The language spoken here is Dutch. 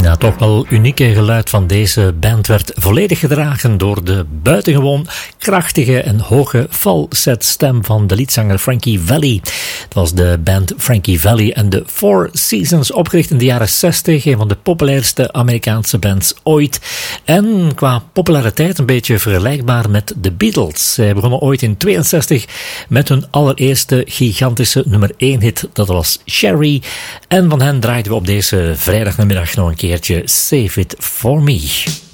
Ja, toch wel unieke geluid van deze band werd volledig gedragen door de buitengewoon krachtige en hoge falsetstem van de liedzanger Frankie Valli. Het was de band Frankie Valli en de Four Seasons, opgericht in de jaren 60, een van de populairste Amerikaanse bands ooit. En qua populariteit een beetje vergelijkbaar met de Beatles. Zij begonnen ooit in 62 met hun allereerste gigantische nummer 1 hit, dat was Sherry. En van hen draaiden we op deze vrijdagnamiddag nog een keertje Save It For Me.